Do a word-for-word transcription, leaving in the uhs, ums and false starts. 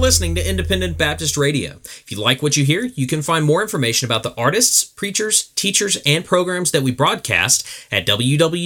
listening to Independent Baptist Radio. If you like what you hear, you can find more information about the artists, preachers, teachers, and programs that we broadcast at w w